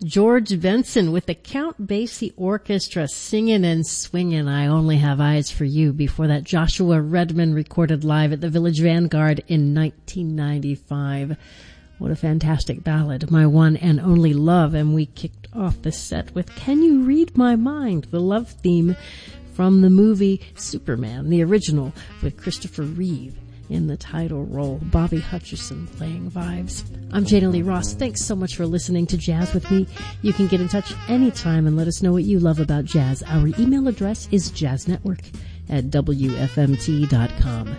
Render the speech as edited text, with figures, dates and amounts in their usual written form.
George Benson with the Count Basie Orchestra singing and swinging I Only Have Eyes for You. Before that, Joshua Redman recorded live at the Village Vanguard in 1995. What a fantastic ballad, My One and Only Love. And we kicked off the set with Can You Read My Mind, the love theme from the movie Superman, the original, with Christopher Reeve in the title role, Bobby Hutcherson playing vibes. I'm Jana Lee Ross. Thanks so much for listening to Jazz with me. You can get in touch anytime and let us know what you love about jazz. Our email address is jazznetwork@wfmt.com.